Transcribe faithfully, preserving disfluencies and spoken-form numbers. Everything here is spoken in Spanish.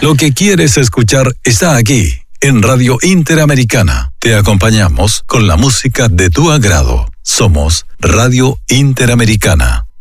Lo que quieres escuchar está aquí, en Radio Interamericana. Te acompañamos con la música de tu agrado. Somos Radio Interamericana.